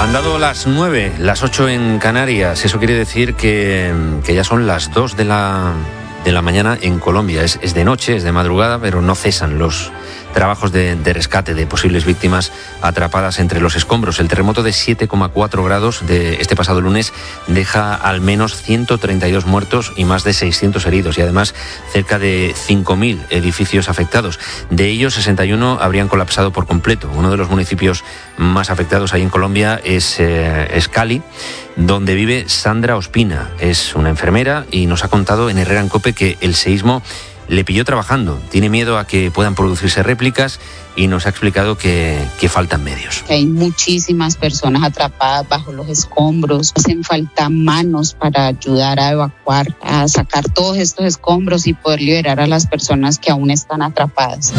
Han dado las 9, las 8 en Canarias. Eso quiere decir que ya son las 2 de la mañana en Colombia. Es de noche, es de madrugada, pero no cesan los trabajos de rescate de posibles víctimas atrapadas entre los escombros. El terremoto de 7,4 grados de este pasado lunes deja al menos 132 muertos y más de 600 heridos, y además cerca de 5.000 edificios afectados. De ellos, 61 habrían colapsado por completo. Uno de los municipios más afectados ahí en Colombia es Cali, donde vive Sandra Ospina. Es una enfermera y nos ha contado en Herrera en COPE que el seísmo le pilló trabajando. Tiene miedo a que puedan producirse réplicas y nos ha explicado que faltan medios. Hay muchísimas personas atrapadas bajo los escombros. Hacen falta manos para ayudar a evacuar, a sacar todos estos escombros y poder liberar a las personas que aún están atrapadas.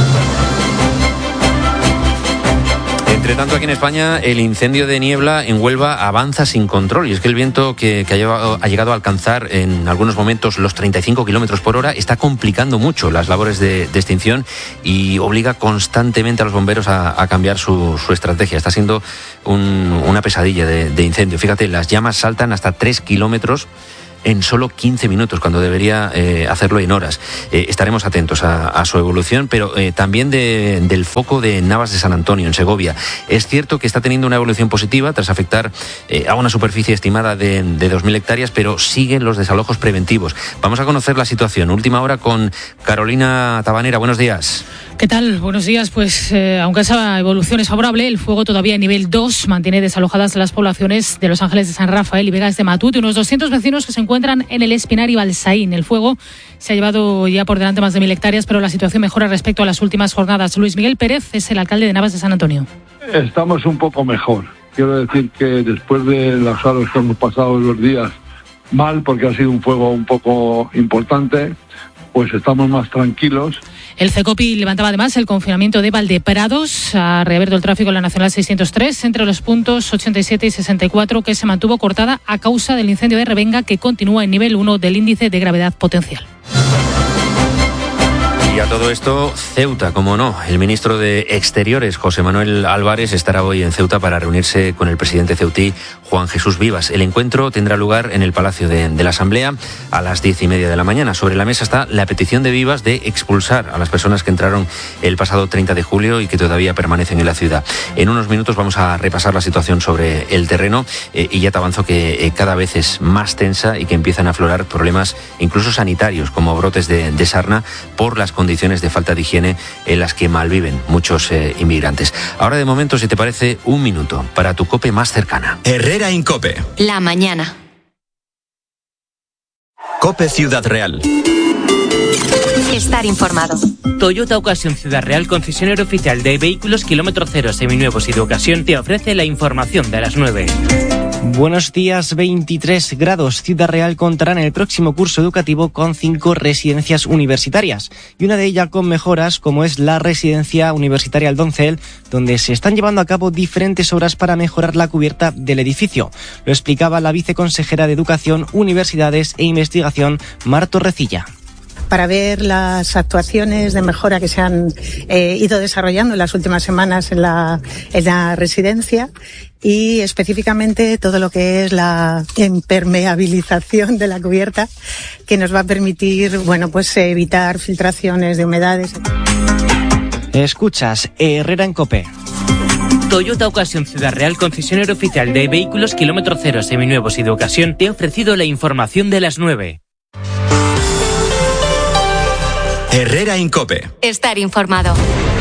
Entre tanto, aquí en España, el incendio de niebla en Huelva avanza sin control. Y es que el viento que ha llegado a alcanzar en algunos momentos los 35 kilómetros por hora está complicando mucho las labores de extinción y obliga constantemente a los bomberos a cambiar su estrategia. Está siendo una pesadilla de incendio. Fíjate, las llamas saltan hasta 3 kilómetros en solo 15 minutos, cuando debería hacerlo en horas. Estaremos atentos a su evolución, pero también del foco de Navas de San Antonio, en Segovia. Es cierto que está teniendo una evolución positiva tras afectar a una superficie estimada de 2.000 hectáreas, pero siguen los desalojos preventivos. Vamos a conocer la situación. Última hora con Carolina Tabanera. Buenos días. ¿Qué tal? Buenos días. Pues aunque esa evolución es favorable, el fuego todavía en nivel 2 mantiene desalojadas las poblaciones de Los Ángeles de San Rafael y Vegas de Matute. Unos 200 vecinos que se encuentran en el Espinar y Balsaín. El fuego se ha llevado ya por delante más de 1.000 hectáreas, pero la situación mejora respecto a las últimas jornadas. Luis Miguel Pérez es el alcalde de Navas de San Antonio. Estamos un poco mejor. Quiero decir que después de las horas que hemos pasado los días mal, porque ha sido un fuego un poco importante, pues estamos más tranquilos. El CECOPI levantaba además el confinamiento de Valdeprados. Ha reabierto el tráfico en la Nacional 603 entre los puntos 87 y 64, que se mantuvo cortada a causa del incendio de Revenga, que continúa en nivel 1 del índice de gravedad potencial. Y a todo esto, Ceuta, como no. El ministro de Exteriores, José Manuel Álvarez, estará hoy en Ceuta para reunirse con el presidente ceutí, Juan Jesús Vivas. El encuentro tendrá lugar en el Palacio de la Asamblea a las 10:30 de la mañana. Sobre la mesa está la petición de Vivas de expulsar a las personas que entraron el pasado 30 de julio y que todavía permanecen en la ciudad. En unos minutos vamos a repasar la situación sobre el terreno y ya te avanzo que cada vez es más tensa y que empiezan a aflorar problemas incluso sanitarios, como brotes de sarna por las condiciones de falta de higiene en las que malviven muchos inmigrantes. Ahora, de momento, si te parece, un minuto para tu COPE más cercana. Herrera en COPE. La mañana. COPE Ciudad Real. Estar informado. Toyota Ocasión Ciudad Real, concesionario oficial de vehículos kilómetro cero, seminuevos y de ocasión, te ofrece la información de las 9. Buenos días. 23 grados. Ciudad Real contará en el próximo curso educativo con 5 residencias universitarias y una de ellas con mejoras, como es la residencia universitaria El Doncel, donde se están llevando a cabo diferentes obras para mejorar la cubierta del edificio. Lo explicaba la viceconsejera de Educación, Universidades e Investigación, Mar Torrecilla. Para ver las actuaciones de mejora que se han ido desarrollando en las últimas semanas en la residencia, y específicamente todo lo que es la impermeabilización de la cubierta, que nos va a permitir, pues evitar filtraciones de humedades. Escuchas Herrera en COPE. Toyota Ocasión Ciudad Real, concesionario oficial de vehículos kilómetro cero, seminuevos y de ocasión, te ha ofrecido la información de las 9. Herrera en COPE. Estar informado.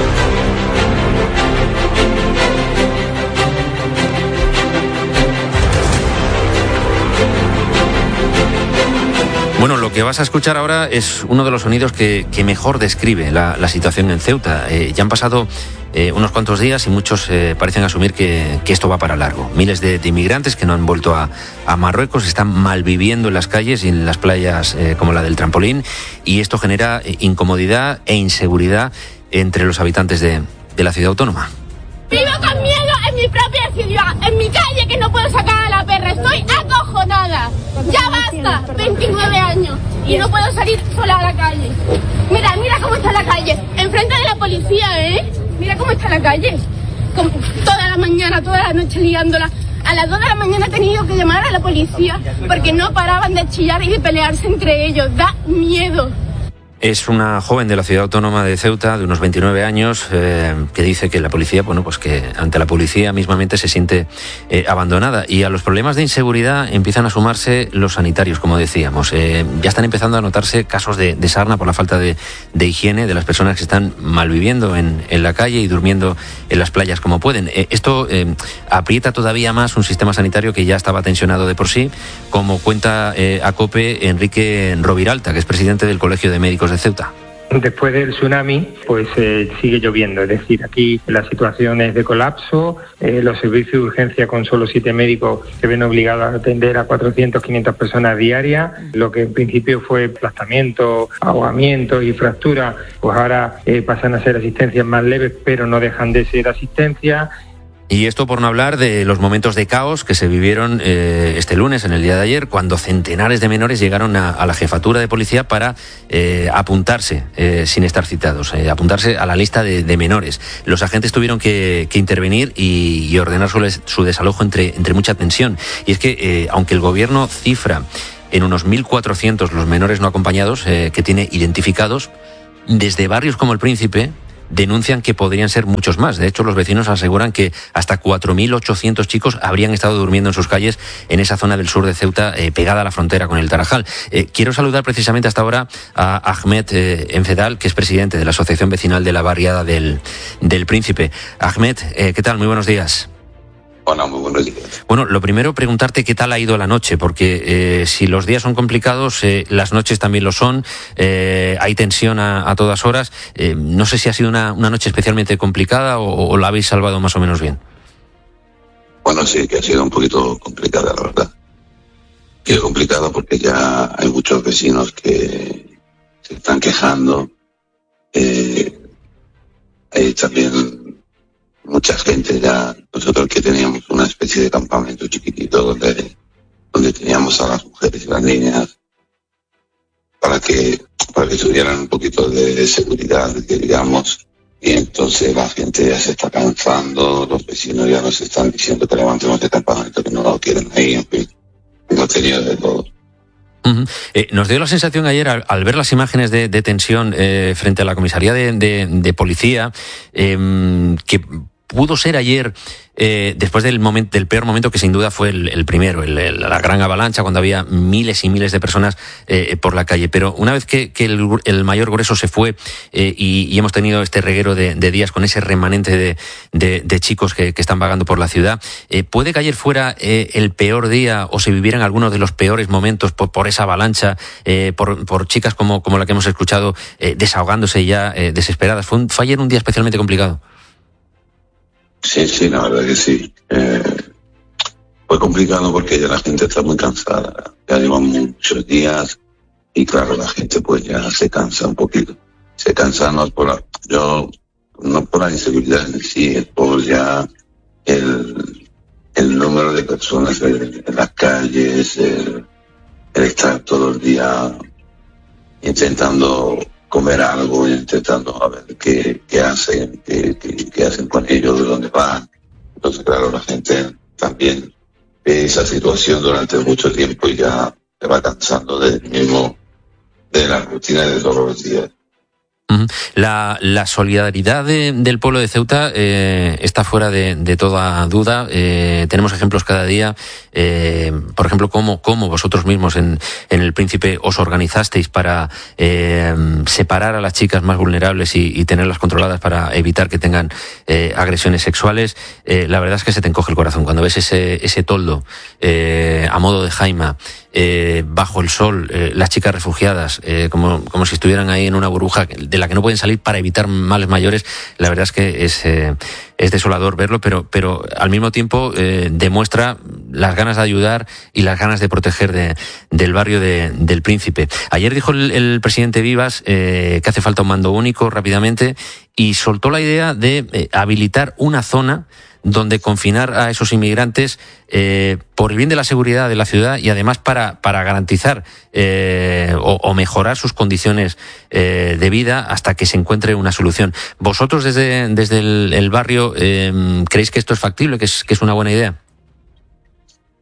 Bueno, lo que vas a escuchar ahora es uno de los sonidos que mejor describe la situación en Ceuta. Ya han pasado unos cuantos días y muchos parecen asumir que esto va para largo. Miles de inmigrantes que no han vuelto a Marruecos están malviviendo en las calles y en las playas como la del Trampolín, y esto genera incomodidad e inseguridad entre los habitantes de la ciudad autónoma. Vivo con miedo en mi propia ciudad, en mi calle, que no puedo sacar a la perra. Estoy acojonada. Ya basta, 29 años y no puedo salir sola a la calle. Mira cómo está la calle, enfrente de la policía, Mira cómo está la calle. Toda la mañana, toda la noche liándola A las 2 de la mañana he tenido que llamar a la policía porque no paraban de chillar y de pelearse entre ellos. Da miedo. Es una joven de la ciudad autónoma de Ceuta, de unos 29 años, que dice que la policía, bueno, pues que ante la policía mismamente se siente abandonada. Y a los problemas de inseguridad empiezan a sumarse los sanitarios, como decíamos. Ya están empezando a notarse casos de sarna por la falta de higiene de las personas que están malviviendo en la calle y durmiendo en las playas como pueden. Esto aprieta todavía más un sistema sanitario que ya estaba tensionado de por sí, como cuenta a COPE Enrique Roviralta, que es presidente del Colegio de Médicos de Ceuta. Después del tsunami, pues sigue lloviendo, es decir, aquí la situación es de colapso, los servicios de urgencia con solo 7 médicos se ven obligados a atender a 400, 500 personas diarias, lo que en principio fue aplastamiento, ahogamiento y fractura, pues ahora pasan a ser asistencias más leves, pero no dejan de ser asistencias. Y esto por no hablar de los momentos de caos que se vivieron este lunes, en el día de ayer, cuando centenares de menores llegaron a la jefatura de policía para apuntarse, sin estar citados, apuntarse a la lista de menores. Los agentes tuvieron que intervenir y ordenar su desalojo entre mucha tensión. Y es que, aunque el gobierno cifra en unos 1.400 los menores no acompañados que tiene identificados, desde barrios como El Príncipe denuncian que podrían ser muchos más. De hecho, los vecinos aseguran que hasta 4.800 chicos habrían estado durmiendo en sus calles en esa zona del sur de Ceuta, pegada a la frontera con el Tarajal. Quiero saludar precisamente hasta ahora a Ahmed Enfedal, que es presidente de la Asociación Vecinal de la Barriada del Príncipe. Ahmed, ¿qué tal? Muy buenos días. Hola, muy buenos días. Bueno, lo primero, preguntarte qué tal ha ido la noche, porque si los días son complicados, las noches también lo son, hay tensión a todas horas. No sé si ha sido una noche especialmente complicada o la habéis salvado más o menos bien. Bueno, sí, que ha sido un poquito complicada, la verdad. Que es complicado porque ya hay muchos vecinos que se están quejando. Hay también mucha gente ya. Nosotros que teníamos una especie de campamento chiquitito donde teníamos a las mujeres y las niñas para que tuvieran un poquito de seguridad, que digamos, y entonces la gente ya se está cansando, los vecinos ya nos están diciendo que levantemos el campamento, que no lo quieren ahí, en fin, hemos tenido de todo. Uh-huh. Nos dio la sensación ayer al ver las imágenes de tensión frente a la comisaría de policía, que pudo ser ayer, después del peor momento, que sin duda fue el primero, la gran avalancha, cuando había miles y miles de personas por la calle. Pero una vez que el mayor grueso se fue y hemos tenido este reguero de días con ese remanente de chicos que están vagando por la ciudad, ¿puede que ayer fuera el peor día o se vivieran algunos de los peores momentos por esa avalancha, por chicas como la que hemos escuchado desahogándose ya desesperadas? ¿Fue ayer un día especialmente complicado? Sí, la verdad que sí. Fue complicado porque ya la gente está muy cansada. Ya llevan muchos días y claro, la gente pues ya se cansa un poquito. Se cansa no por la inseguridad en sí, es por ya el número de personas en las calles, el estar todo el día intentando comer algo, intentando a ver qué hacen, qué hacen con ellos, de dónde van. Entonces, claro, la gente también ve esa situación durante mucho tiempo y ya se va cansando de la rutina de todos los días. La solidaridad del pueblo de Ceuta está fuera de toda duda. Tenemos ejemplos cada día. Por ejemplo, cómo vosotros mismos en El Príncipe os organizasteis para separar a las chicas más vulnerables y tenerlas controladas para evitar que tengan agresiones sexuales. La verdad es que se te encoge el corazón cuando ves ese toldo a modo de jaima, bajo el sol, las chicas refugiadas, como si estuvieran ahí en una burbuja de la que no pueden salir para evitar males mayores. La verdad es que es desolador verlo, pero al mismo tiempo demuestra las ganas de ayudar y las ganas de proteger del barrio del Príncipe. Ayer dijo el presidente Vivas que hace falta un mando único rápidamente y soltó la idea de habilitar una zona donde confinar a esos inmigrantes por el bien de la seguridad de la ciudad y además para garantizar o mejorar sus condiciones de vida hasta que se encuentre una solución. ¿Vosotros desde el barrio creéis que esto es factible, que es una buena idea?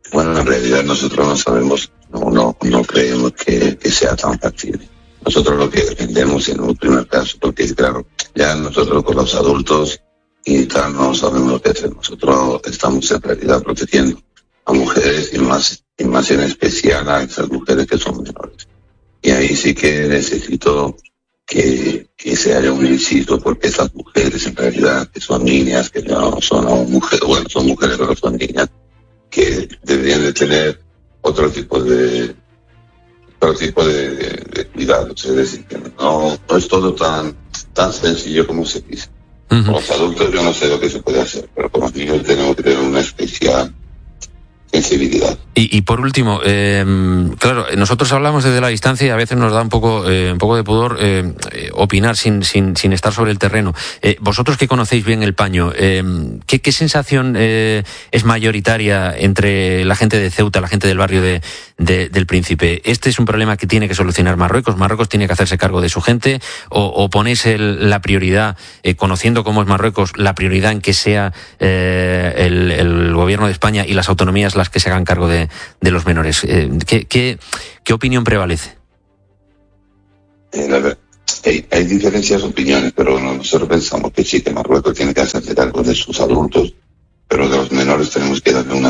Bueno, en realidad nosotros no sabemos, no creemos que sea tan factible. Nosotros lo que defendemos en un primer caso, porque claro, ya nosotros con los adultos y tal no sabemos lo que hacer. Nosotros estamos en realidad protegiendo a mujeres y más en especial a esas mujeres que son menores. Y ahí sí que necesito que se haya un inciso, porque esas mujeres en realidad que son niñas, que no son mujeres, bueno, son mujeres pero son niñas, que deberían de tener otro tipo de cuidados. Es decir, que no es todo tan sencillo como se dice. Uh-huh. Con los adultos yo no sé lo que se puede hacer, pero con los niños tenemos que tener una especial sensibilidad. Y por último, claro, nosotros hablamos desde la distancia y a veces nos da un poco de pudor opinar sin estar sobre el terreno. Vosotros que conocéis bien el paño, ¿qué sensación es mayoritaria entre la gente de Ceuta, la gente del barrio del Príncipe? ¿Este es un problema que tiene que solucionar Marruecos? ¿Marruecos tiene que hacerse cargo de su gente? ¿O ponéis la prioridad, conociendo cómo es Marruecos, la prioridad en que sea el gobierno de España y las autonomías las que se hagan cargo de los menores? ¿Qué opinión prevalece? Hay diferencias de opiniones, pero nosotros pensamos que sí, que Marruecos tiene que hacerse cargo de sus adultos, pero de los menores tenemos que darle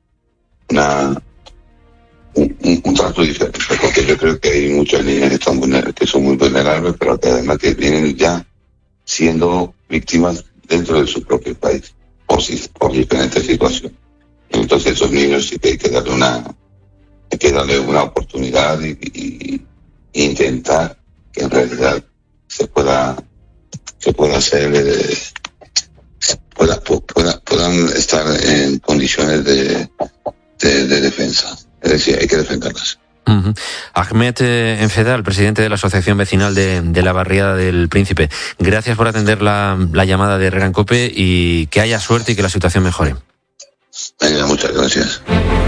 un trato diferente, porque yo creo que hay muchas niñas que son muy vulnerables, pero que además que vienen ya siendo víctimas dentro de su propio país por diferentes situaciones. Entonces esos niños sí que hay que darle una oportunidad y intentar que en realidad puedan estar en condiciones de defensa. Es decir, hay que defenderlas. Uh-huh. Ahmed Enfedal, presidente de la Asociación Vecinal de la Barriada del Príncipe, gracias por atender la llamada de Herrera en COPE y que haya suerte y que la situación mejore. Venga, muchas gracias.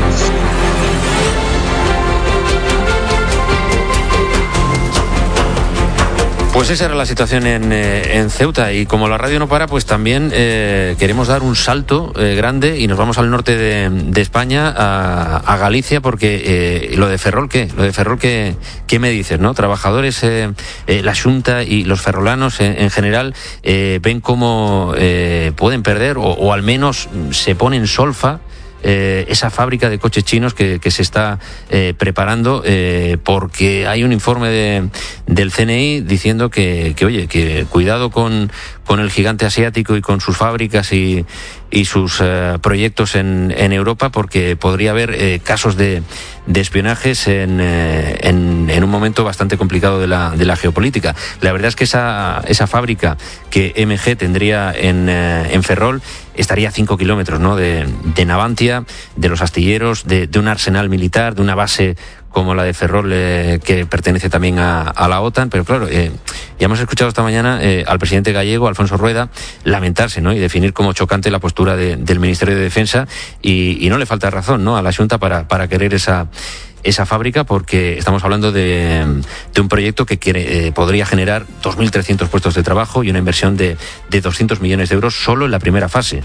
Pues esa era la situación en Ceuta, y como la radio no para, pues también queremos dar un salto grande y nos vamos al norte de España, a Galicia, porque lo de Ferrol, ¿qué me dices, no? Trabajadores, la Xunta y los ferrolanos en general ven cómo pueden perder o al menos se pone en solfa esa fábrica de coches chinos que se está preparando, porque hay un informe del CNI diciendo que oye, que cuidado con el gigante asiático y con sus fábricas y sus proyectos en Europa, porque podría haber casos de espionajes en un momento bastante complicado de la geopolítica. La verdad es que esa fábrica que MG tendría en Ferrol estaría a 5 kilómetros, ¿no?, de Navantia, de los astilleros, de un arsenal militar, de una base como la de Ferrol, que pertenece también a la OTAN. Pero claro, ya hemos escuchado esta mañana al presidente gallego, Alfonso Rueda, lamentarse, ¿no?, y definir como chocante la postura del Ministerio de Defensa, y no le falta razón, ¿no?, a la Xunta para querer esa fábrica, porque estamos hablando de un proyecto que podría generar 2.300 puestos de trabajo y una inversión de 200 millones de euros solo en la primera fase.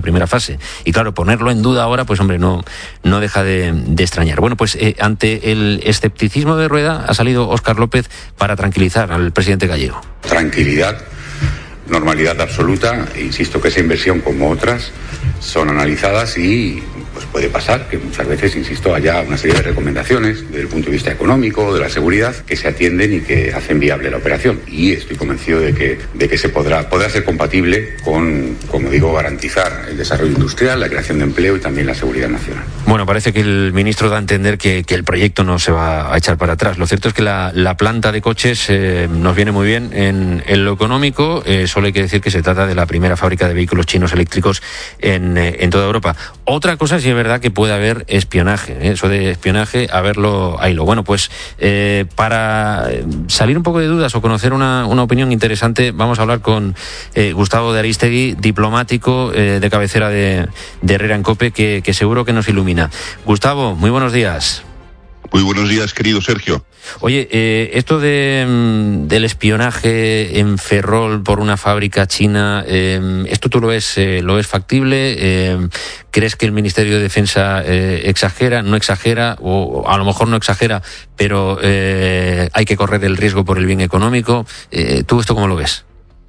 Y claro, ponerlo en duda ahora, pues hombre, no deja de extrañar. Bueno, pues ante el escepticismo de Rueda ha salido Óscar López para tranquilizar al presidente gallego. Tranquilidad, normalidad absoluta. Insisto que esa inversión, como otras, son analizadas y pues puede pasar que muchas veces, insisto, haya una serie de recomendaciones desde el punto de vista económico, de la seguridad, que se atienden y que hacen viable la operación. Y estoy convencido de que se podrá ser compatible con, como digo, garantizar el desarrollo industrial, la creación de empleo y también la seguridad nacional. Bueno, parece que el ministro da a entender que el proyecto no se va a echar para atrás. Lo cierto es que la planta de coches nos viene muy bien en lo económico. Solo hay que decir que se trata de la primera fábrica de vehículos chinos eléctricos en toda Europa. Otra cosa sí es verdad que puede haber espionaje, eso de espionaje, a verlo, haylo. Bueno, pues para salir un poco de dudas o conocer una opinión interesante, vamos a hablar con Gustavo de Aristegui, diplomático de cabecera de Herrera en COPE, que seguro que nos ilumina. Gustavo, muy buenos días. Muy buenos días, querido Sergio. Oye, esto del espionaje en Ferrol por una fábrica china, ¿esto tú lo ves factible? ¿Crees que el Ministerio de Defensa exagera, no exagera, o a lo mejor no exagera, pero hay que correr el riesgo por el bien económico? ¿Tú esto cómo lo ves?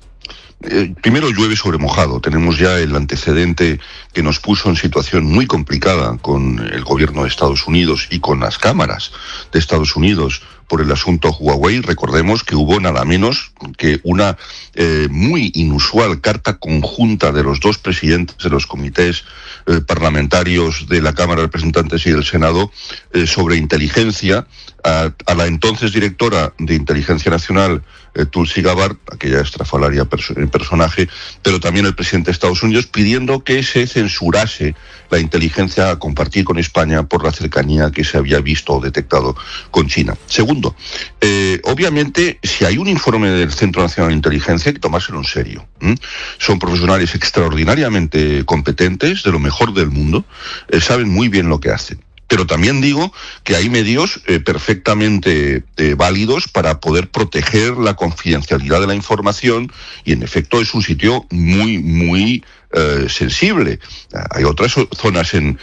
Primero, llueve sobre mojado. Tenemos ya el antecedente que nos puso en situación muy complicada con el gobierno de Estados Unidos y con las cámaras de Estados Unidos por el asunto Huawei. Recordemos que hubo nada menos que una muy inusual carta conjunta de los dos presidentes de los comités parlamentarios de la Cámara de Representantes y del Senado sobre inteligencia a la entonces directora de Inteligencia Nacional, Tulsi Gabbard, aquella estrafalaria personaje, pero también el presidente de Estados Unidos, pidiendo que se censurase la inteligencia a compartir con España por la cercanía que se había visto o detectado con China. Segundo, obviamente, si hay un informe del Centro Nacional de Inteligencia, hay que tomárselo en serio. Son profesionales extraordinariamente competentes, de lo mejor del mundo, saben muy bien lo que hacen. Pero también digo que hay medios perfectamente válidos para poder proteger la confidencialidad de la información, y en efecto es un sitio muy sensible. Hay otras zonas en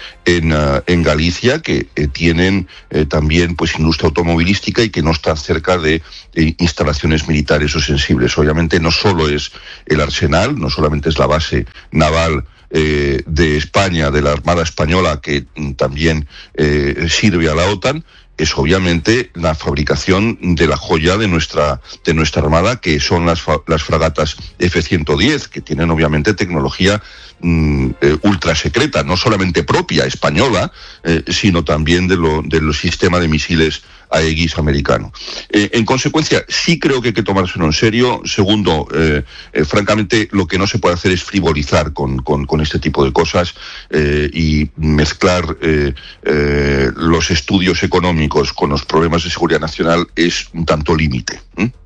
Galicia que tienen también pues industria automovilística y que no están cerca de instalaciones militares o sensibles. Obviamente no solo es el arsenal, no solamente es la base naval de España, de la Armada Española, que también sirve a la OTAN, es obviamente la fabricación de la joya de nuestra Armada, que son las fragatas F-110, que tienen obviamente tecnología ultra secreta, no solamente propia española, sino también del sistema de misiles Aegis americano. En consecuencia, sí creo que hay que tomárselo en serio. Segundo, francamente, lo que no se puede hacer es frivolizar con este tipo de cosas y mezclar los estudios económicos con los problemas de seguridad nacional es un tanto límite.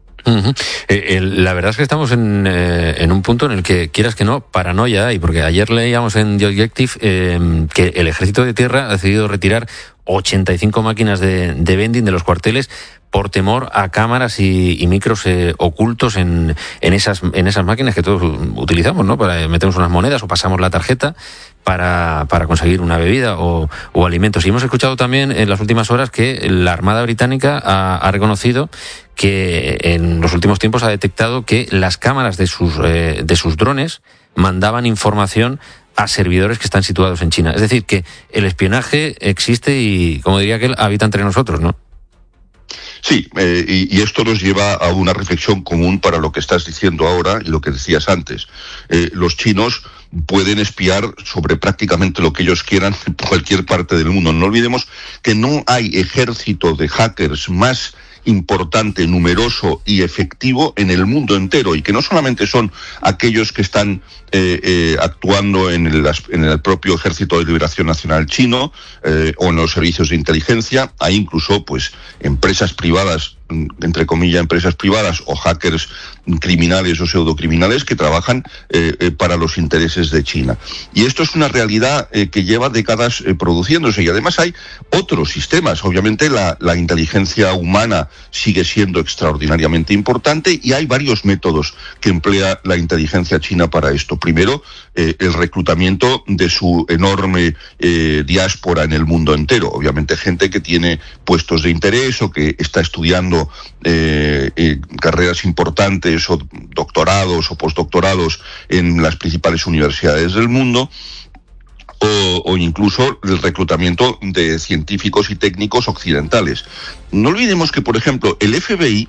La verdad es que estamos en un punto en el que, quieras que no, paranoia hay, porque ayer leíamos en The Objective que el Ejército de Tierra ha decidido retirar 85 máquinas de vending de los cuarteles por temor a cámaras y micros ocultos en esas máquinas que todos utilizamos, ¿no? Para metemos unas monedas o pasamos la tarjeta para conseguir una bebida o alimentos. Y hemos escuchado también en las últimas horas que la Armada Británica ha reconocido que en los últimos tiempos ha detectado que las cámaras de sus drones mandaban información a servidores que están situados en China. Es decir, que el espionaje existe y, como diría aquel, habita entre nosotros, ¿no? Sí, y esto nos lleva a una reflexión común para lo que estás diciendo ahora y lo que decías antes. Los chinos pueden espiar sobre prácticamente lo que ellos quieran en cualquier parte del mundo. No olvidemos que no hay ejército de hackers más importante, numeroso y efectivo en el mundo entero, y que no solamente son aquellos que están actuando en el propio Ejército de Liberación Nacional chino o en los servicios de inteligencia. Hay incluso pues empresas privadas, entre comillas empresas privadas, o hackers criminales o pseudocriminales que trabajan para los intereses de China. Y esto es una realidad que lleva décadas produciéndose, y además hay otros sistemas. Obviamente la inteligencia humana sigue siendo extraordinariamente importante, y hay varios métodos que emplea la inteligencia china para esto. Primero, el reclutamiento de su enorme diáspora en el mundo entero. Obviamente gente que tiene puestos de interés o que está estudiando carreras importantes o doctorados o postdoctorados en las principales universidades del mundo. O incluso el reclutamiento de científicos y técnicos occidentales. No olvidemos que, por ejemplo, el FBI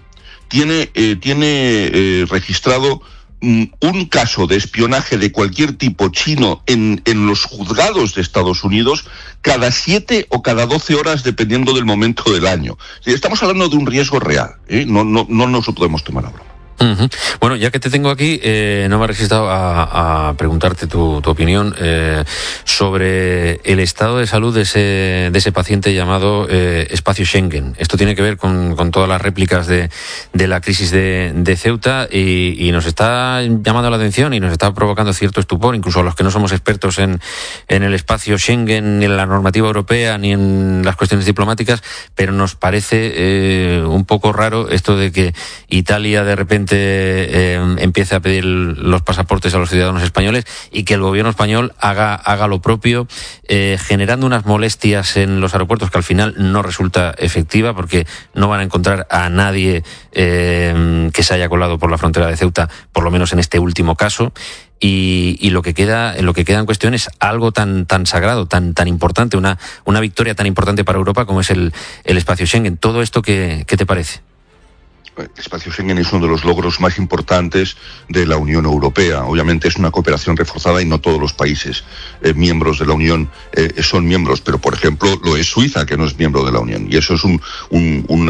tiene registrado un caso de espionaje de cualquier tipo chino en los juzgados de Estados Unidos cada 7 o cada 12 horas, dependiendo del momento del año. Estamos hablando de un riesgo real, ¿eh? No nos lo podemos tomar a broma. Bueno, ya que te tengo aquí, no me he resistido a preguntarte tu opinión sobre el estado de salud de ese paciente llamado espacio Schengen. Esto tiene que ver con todas las réplicas de la crisis de Ceuta y nos está llamando la atención y nos está provocando cierto estupor, incluso a los que no somos expertos en el espacio Schengen, ni en la normativa europea, ni en las cuestiones diplomáticas, pero nos parece un poco raro esto de que Italia de repente empiece a pedir los pasaportes a los ciudadanos españoles y que el gobierno español haga lo propio, generando unas molestias en los aeropuertos que al final no resulta efectiva, porque no van a encontrar a nadie que se haya colado por la frontera de Ceuta, por lo menos en este último caso. Y lo que queda en cuestión es algo tan sagrado, tan importante, una victoria tan importante para Europa como es el espacio Schengen. Todo esto, ¿qué te parece? El espacio Schengen es uno de los logros más importantes de la Unión Europea. Obviamente es una cooperación reforzada y no todos los países miembros de la Unión son miembros, pero por ejemplo lo es Suiza, que no es miembro de la Unión, y eso es un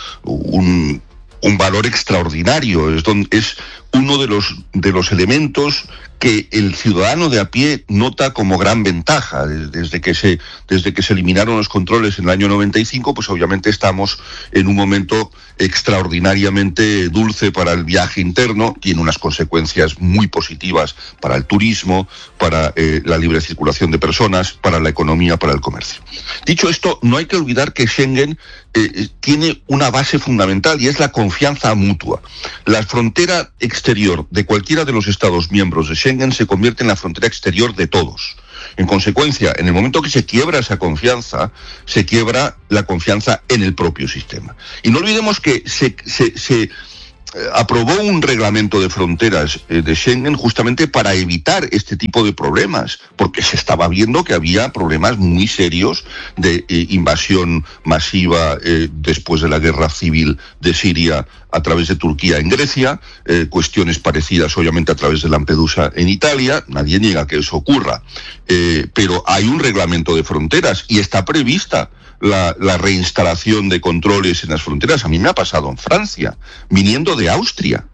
valor extraordinario. Es uno de los elementos que el ciudadano de a pie nota como gran ventaja. Desde que se eliminaron los controles en el año 95, pues obviamente estamos en un momento extraordinariamente dulce para el viaje interno. Tiene unas consecuencias muy positivas para el turismo, para la libre circulación de personas, para la economía, para el comercio. Dicho esto, no hay que olvidar que Schengen tiene una base fundamental y es la confianza mutua. La frontera exterior de cualquiera de los Estados miembros de Schengen se convierte en la frontera exterior de todos. En consecuencia, en el momento que se quiebra esa confianza, se quiebra la confianza en el propio sistema. Y no olvidemos que se aprobó un reglamento de fronteras de Schengen justamente para evitar este tipo de problemas, porque se estaba viendo que había problemas muy serios de invasión masiva después de la guerra civil de Siria a través de Turquía en Grecia, cuestiones parecidas obviamente a través de Lampedusa en Italia. Nadie niega que eso ocurra, pero hay un reglamento de fronteras y está prevista la reinstalación de controles en las fronteras. A mí me ha pasado en Francia, viniendo de Austria,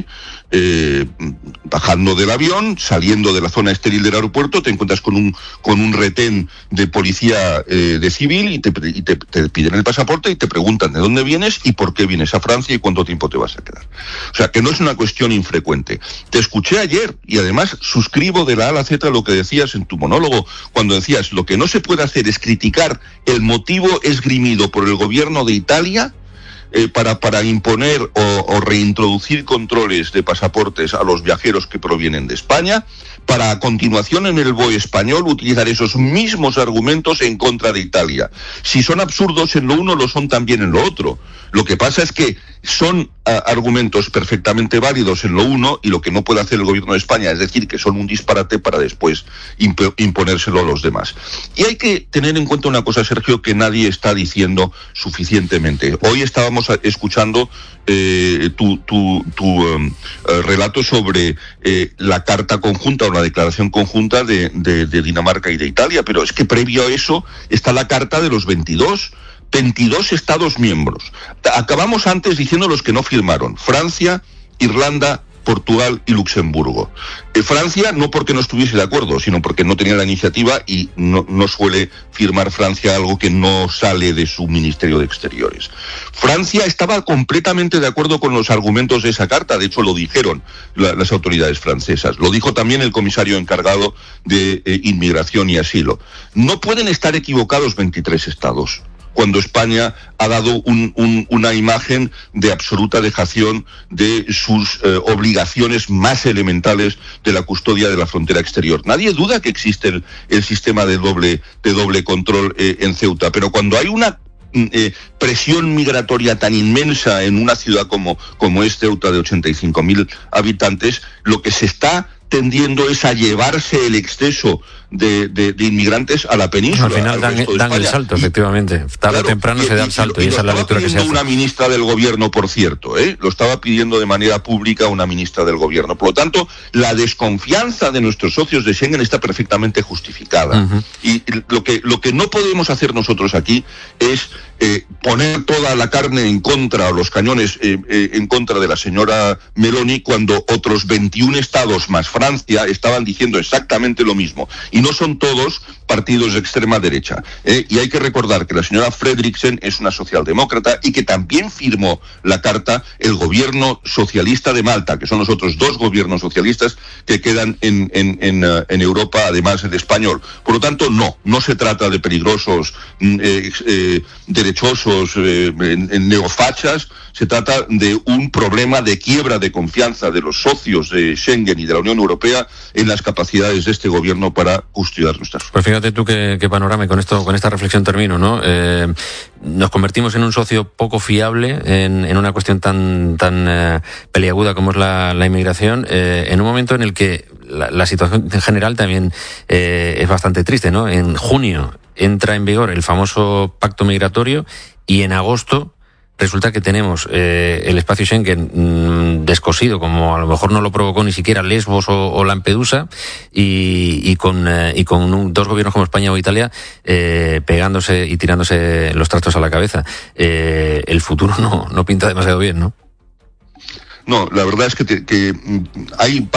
bajando del avión, saliendo de la zona estéril del aeropuerto, te encuentras con un retén de policía de civil y te piden el pasaporte y te preguntan de dónde vienes y por qué vienes a Francia y cuánto tiempo te vas a quedar. O sea, que no es una cuestión infrecuente. Te escuché ayer y además suscribo de la A a la Z lo que decías en tu monólogo, cuando decías lo que no se puede hacer es criticar el motivo esgrimido por el gobierno de Italia para imponer o reintroducir controles de pasaportes a los viajeros que provienen de España, para a continuación en el BOE español utilizar esos mismos argumentos en contra de Italia. Si son absurdos en lo uno, lo son también en lo otro. Lo que pasa es que son argumentos perfectamente válidos en lo uno y lo que no puede hacer el gobierno de España es decir que son un disparate para después imponérselo a los demás. Y hay que tener en cuenta una cosa, Sergio, que nadie está diciendo suficientemente. Hoy estábamos escuchando tu relato sobre la carta conjunta o la declaración conjunta de Dinamarca y de Italia, pero es que previo a eso está la carta de los 22 Estados miembros. Acabamos antes diciendo los que no firmaron: Francia, Irlanda, Portugal y Luxemburgo. Francia no porque no estuviese de acuerdo, sino porque no tenía la iniciativa y no suele firmar Francia algo que no sale de su Ministerio de Exteriores. Francia estaba completamente de acuerdo con los argumentos de esa carta, de hecho lo dijeron las autoridades francesas, lo dijo también el comisario encargado de Inmigración y Asilo. No pueden estar equivocados 23 estados. Cuando España ha dado una imagen de absoluta dejación de sus obligaciones más elementales de la custodia de la frontera exterior. Nadie duda que existe el sistema de doble control en Ceuta, pero cuando hay una presión migratoria tan inmensa en una ciudad como es Ceuta, de 85.000 habitantes, lo que se está tendiendo es a llevarse el exceso de inmigrantes a la península. Al final dan el salto, efectivamente. Tarde o temprano se da el salto, y esa es la lectura que se hace. Una ministra del gobierno, por cierto, lo estaba pidiendo de manera pública una ministra del gobierno. Por lo tanto, la desconfianza de nuestros socios de Schengen está perfectamente justificada. Uh-huh. Y lo que no podemos hacer nosotros aquí es poner toda la carne en contra, o los cañones en contra de la señora Meloni, cuando otros 21 estados más Francia estaban diciendo exactamente lo mismo. Y no son todos partidos de extrema derecha. Y hay que recordar que la señora Fredriksen es una socialdemócrata y que también firmó la carta el gobierno socialista de Malta, que son los otros dos gobiernos socialistas que quedan en Europa, además del español. Por lo tanto, no se trata de peligrosos derechosos neofachas, se trata de un problema de quiebra de confianza de los socios de Schengen y de la Unión Europea en las capacidades de este gobierno para custodiar nuestras fronteras. Pues fíjate tú qué panorama, y con esta reflexión termino, ¿no? Nos convertimos en un socio poco fiable en una cuestión tan peliaguda como es la inmigración, en un momento en el que la situación en general también es bastante triste, ¿no? En junio entra en vigor el famoso pacto migratorio y en agosto resulta que tenemos el espacio Schengen descosido, como a lo mejor no lo provocó ni siquiera Lesbos o Lampedusa, y con dos gobiernos como España o Italia pegándose y tirándose los trastos a la cabeza. El futuro no pinta demasiado bien, ¿no? No, la verdad es que hay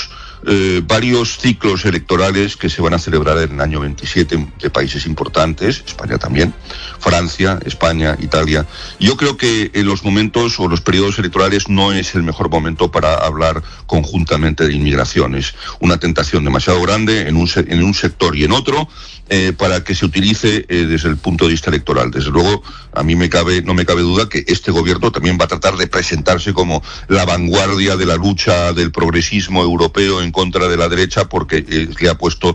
varios ciclos electorales que se van a celebrar en el año 27 de países importantes, España también, Francia, España, Italia. Yo creo que en los momentos o los periodos electorales no es el mejor momento para hablar conjuntamente de inmigración. Es una tentación demasiado grande en un sector y en otro para que se utilice desde el punto de vista electoral. Desde luego, a mí no me cabe duda que este gobierno también va a tratar de presentarse como la vanguardia de la lucha del progresismo europeo en contra de la derecha, porque le ha puesto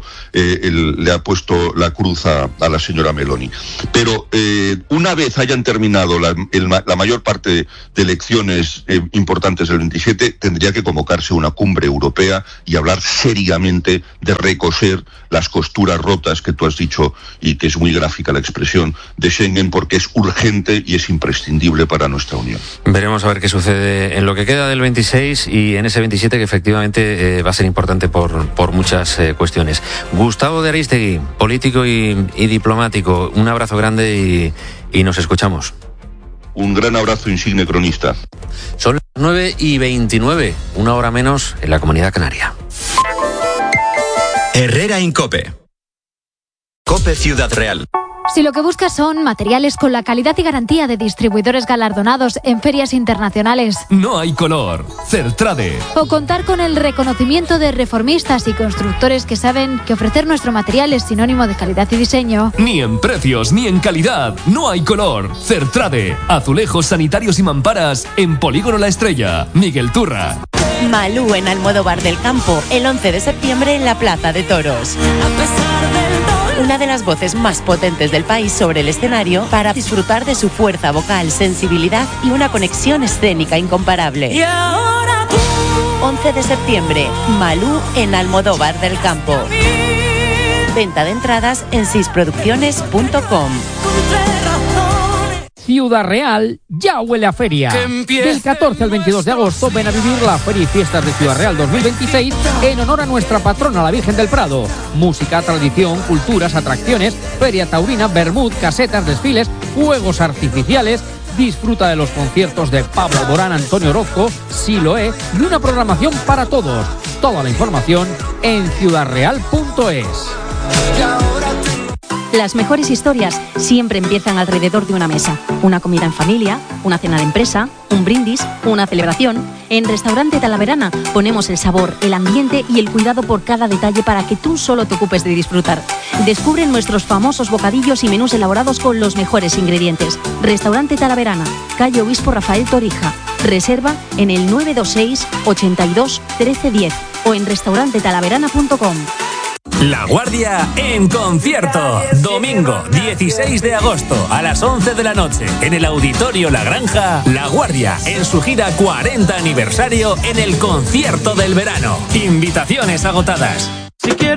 la cruz a la señora Meloni. Pero una vez hayan terminado la mayor parte de elecciones importantes del 27, tendría que convocarse una cumbre europea y hablar seriamente de recoser las costuras rotas que tú has dicho, y que es muy gráfica la expresión, de Schengen, porque es urgente y es imprescindible para nuestra Unión. Veremos a ver qué sucede en lo que queda del 26 y en ese 27, que efectivamente va a ser importante por muchas cuestiones. Gustavo de Arístegui, político y diplomático, un abrazo grande y nos escuchamos. Un gran abrazo, insigne cronista. Son las 9:29, una hora menos en la Comunidad Canaria. Herrera Incope. Cope Ciudad Real. Si lo que buscas son materiales con la calidad y garantía de distribuidores galardonados en ferias internacionales, No hay color, Certrade. O contar con el reconocimiento de reformistas y constructores que saben que ofrecer nuestro material es sinónimo de calidad y diseño. Ni en precios ni en calidad, no hay color, Certrade. Azulejos sanitarios y mamparas en Polígono La Estrella, Miguel Turra. Malú en Almodóvar del Campo, el 11 de septiembre en la Plaza de Toros. Una de las voces más potentes del país sobre el escenario para disfrutar de su fuerza vocal, sensibilidad y una conexión escénica incomparable. 11 de septiembre, Malú en Almodóvar del Campo. Venta de entradas en sisproducciones.com. Ciudad Real ya huele a feria. Del 14 al 22 de agosto ven a vivir la Feria y Fiestas de Ciudad Real 2026 en honor a nuestra patrona, la Virgen del Prado. Música, tradición, culturas, atracciones, feria taurina, vermut, casetas, desfiles, fuegos artificiales. Disfruta de los conciertos de Pablo Alborán, Antonio Orozco, Siloé y una programación para todos. Toda la información en ciudadreal.es. Las mejores historias siempre empiezan alrededor de una mesa. Una comida en familia, una cena de empresa, un brindis, una celebración. En Restaurante Talaverana ponemos el sabor, el ambiente y el cuidado por cada detalle para que tú solo te ocupes de disfrutar. Descubre nuestros famosos bocadillos y menús elaborados con los mejores ingredientes. Restaurante Talaverana, calle Obispo Rafael Torija. Reserva en el 926 82 1310 o en restaurantetalaverana.com. La Guardia en concierto. Domingo 16 de agosto a las 11 de la noche en el Auditorio La Granja. La Guardia en su gira 40 aniversario en el concierto del verano. Invitaciones agotadas.